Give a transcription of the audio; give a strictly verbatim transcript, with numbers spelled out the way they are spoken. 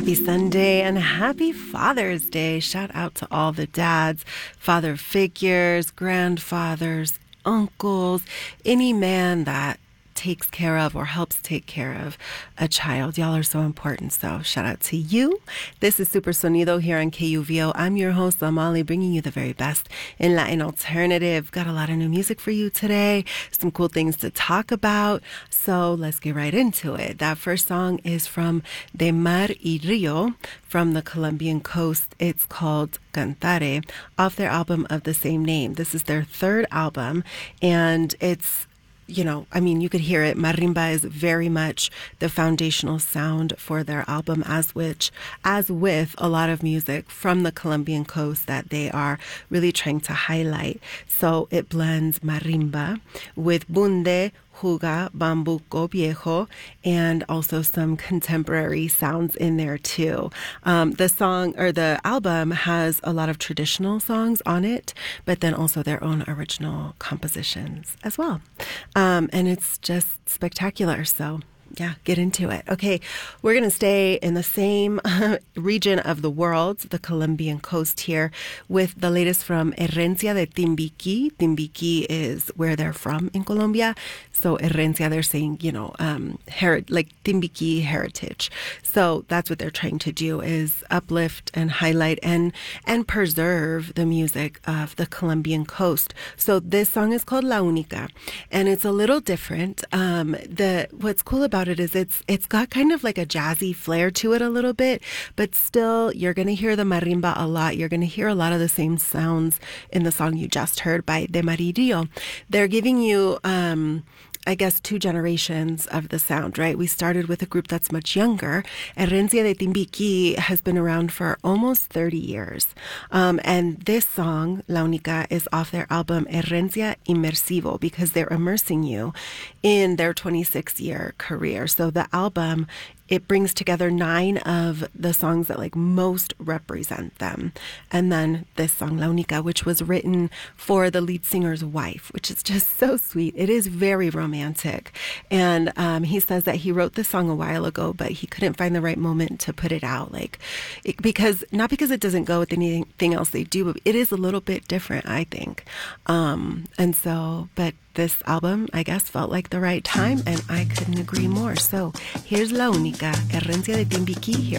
Happy Sunday and happy Father's Day. Shout out to all the dads, father figures, grandfathers, uncles, any man that takes care of or helps take care of a child. Y'all are so important. So shout out to you. This is Super Sonido here on K U V O. I'm your host, Amali, bringing you the very best in Latin alternative. Got a lot of new music for you today. Some cool things to talk about. So let's get right into it. That first song is from De Mar y Rio from the Colombian coast. It's called Cantare off their album of the same name. This is their third album, and it's You know, I mean, you could hear it. Marimba is very much the foundational sound for their album, as which, as with a lot of music from the Colombian coast that they are really trying to highlight. So it blends marimba with bunde, juga, bambuco viejo, and also some contemporary sounds in there too. Um, the song or the album has a lot of traditional songs on it, but then also their own original compositions as well. Um, and it's just spectacular. So yeah, get into it. Okay, we're going to stay in the same region of the world, the Colombian coast here, with the latest from Herencia de Timbiquí. Timbiquí is where they're from in Colombia. So Herencia, they're saying, you know, um, heri- like Timbiquí heritage. So that's what they're trying to do, is uplift and highlight and and preserve the music of the Colombian coast. So this song is called La Única, and it's a little different. Um, the what's cool about it is it's it's got kind of like a jazzy flair to it a little bit, but still you're going to hear the marimba a lot. You're going to hear a lot of the same sounds in the song you just heard by De Mar y Rio. They're giving you um I guess, two generations of the sound, right? We started with a group that's much younger. Herencia de Timbiquí has been around for almost thirty years. Um, and this song, La Única, is off their album Herencia Inmersivo, because they're immersing you in their twenty-six-year career. So the album, it brings together nine of the songs that like most represent them. And then this song, La Única, which was written for the lead singer's wife, which is just so sweet. It is very romantic. And um, he says that he wrote this song a while ago, but he couldn't find the right moment to put it out. Like, it, because, not because it doesn't go with anything else they do, but it is a little bit different, I think. Um, and so, but this album, I guess, felt like the right time, and I couldn't agree more. So here's La Única, Herencia de Timbiquí here